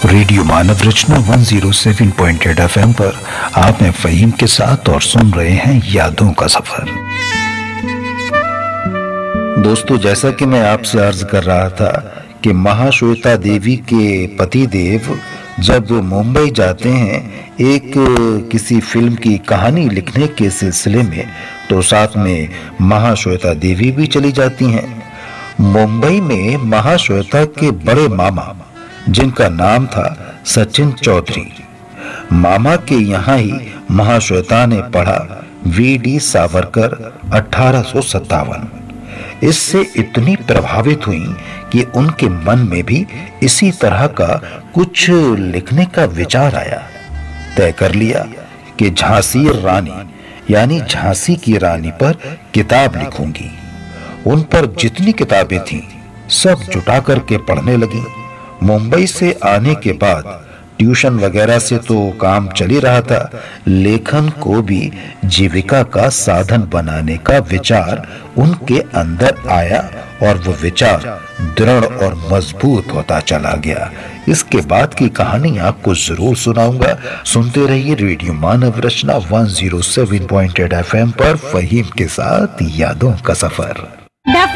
Radio मानव रचना 107.8 FM पर आप हैं फ़हीम के साथ और सुन रहे हैं यादों का सफर। दोस्तों, जैसा कि मैं आपसे अर्ज कर रहा था कि महाश्वेता देवी के पति देव जब मुंबई जाते हैं एक किसी फिल्म की कहानी लिखने के सिलसिले में, तो साथ में महाश्वेता देवी भी चली जाती हैं। मुंबई में महाश्वेता के बड़े मामा, जिनका नाम था सचिन चौधरी, मामा के यहाँ ही महाश्वेता ने पढ़ा वीडी सावरकर 1857। इससे इतनी प्रभावित हुई कि उनके मन में भी इसी तरह का कुछ लिखने का विचार आया। तय कर लिया कि झांसी रानी यानी झांसी की रानी पर किताब लिखूंगी। उन पर जितनी किताबें थीं सब जुटा करके पढ़ने लगी। मुंबई से आने के बाद ट्यूशन वगैरह से तो काम चल ही रहा था, लेखन को भी जीविका का साधन बनाने का विचार उनके अंदर आया और वो विचार दृढ़ और मजबूत होता चला गया। इसके बाद की कहानी आपको जरूर सुनाऊंगा। सुनते रहिए रेडियो मानव रचना 107.8 FM पर फ़हीम के साथ यादों का सफर।